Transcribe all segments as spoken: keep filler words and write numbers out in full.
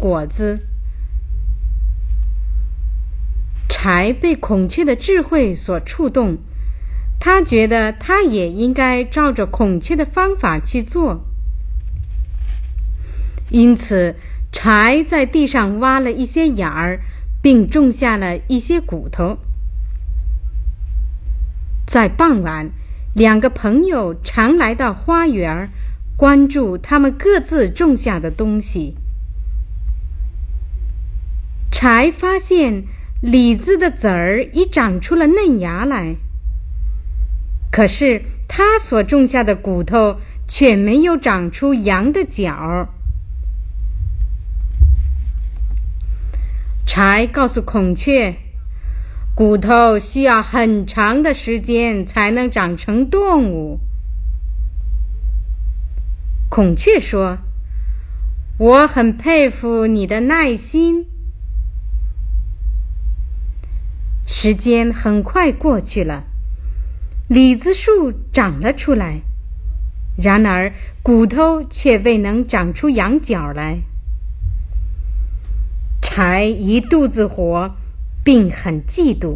果子。柴被孔雀的智慧所触动，他觉得他也应该照着孔雀的方法去做。因此，柴在地上挖了一些眼儿，并种下了一些骨头。在傍晚，两个朋友常来到花园，关注他们各自种下的东西。柴发现李子的籽儿已长出了嫩芽来，可是他所种下的骨头却没有长出羊的角。柴告诉孔雀，骨头需要很长的时间才能长成动物。孔雀说，我很佩服你的耐心。时间很快过去了，李子树长了出来，然而骨头却未能长出羊角来。柴一肚子火，并很嫉妒。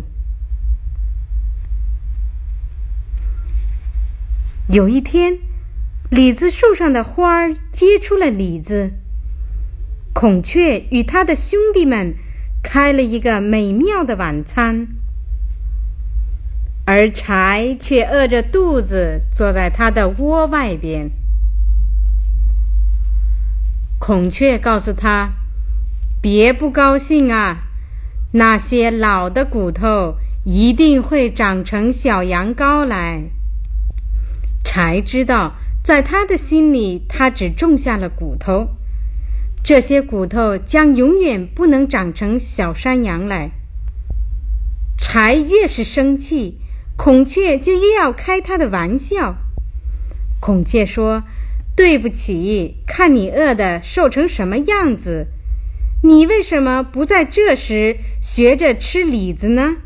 有一天，李子树上的花儿结出了李子，孔雀与他的兄弟们开了一个美妙的晚餐，而柴却饿着肚子坐在他的窝外边。孔雀告诉他，别不高兴啊，那些老的骨头一定会长成小羊羔来。柴知道，在他的心里，他只种下了骨头，这些骨头将永远不能长成小山羊来。柴越是生气，孔雀就越要开他的玩笑。孔雀说，对不起，看你饿得瘦成什么样子，你为什么不在这时学着吃李子呢？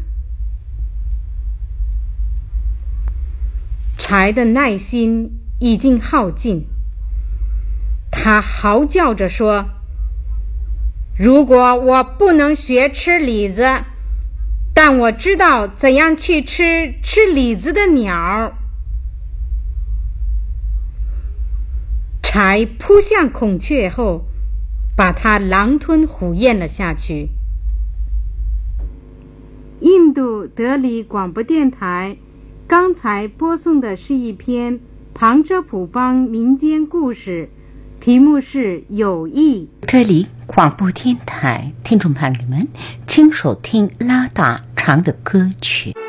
柴的耐心已经耗尽，他嚎叫着说，如果我不能学吃李子，但我知道怎样去吃吃李子的鸟。柴扑向孔雀后，把它狼吞虎咽了下去。印度德里广播电台刚才播送的是一篇旁遮普邦民间故事，题目是友谊。 德里广播电台听众朋友们，请收听拉达唱的歌曲。